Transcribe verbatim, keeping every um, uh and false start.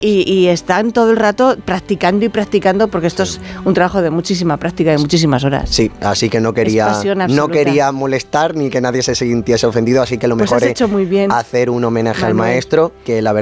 Y, y están todo el rato practicando y practicando, porque esto es un trabajo de muchísima práctica, de muchísimas horas. Sí, así que no quería, no quería molestar ni que nadie se sintiese ofendido, así que lo pues mejor has hecho muy bien, es hacer un homenaje Manuel. al maestro, que la verdad